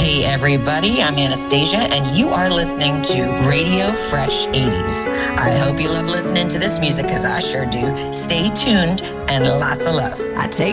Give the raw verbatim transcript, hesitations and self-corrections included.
Hey everybody, I'm Anastasia and you are listening to Radio Fresh eighties. I hope you love listening to this music because I sure do. Stay tuned and lots of love. I take